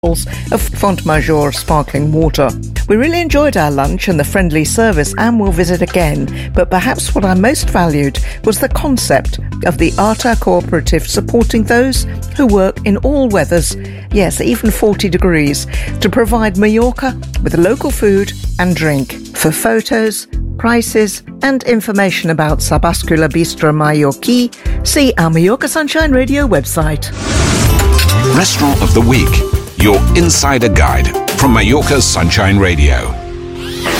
of Fontmajor sparkling water. We really enjoyed our lunch and the friendly service and will visit again, but perhaps what I most valued was the concept of the ARTA cooperative supporting those who work in all weathers, yes, even 40 degrees, to provide Mallorca with local food and drink. For photos, prices and information about Sabascula Bistro Mallorquí, see our Mallorca Sunshine Radio website. Restaurant of the Week, your insider guide from Mallorca Sunshine Radio.